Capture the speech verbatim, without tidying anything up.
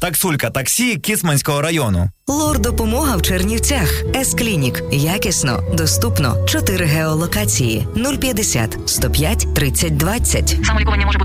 Таксулька таксі Кіцманського району. Лор-допомога в Чернівцях. С-клінік. Якісно, доступно. чотири геолокації. нуль п'ятдесят сто п'ять тридцять двадцять. Самолікування може бути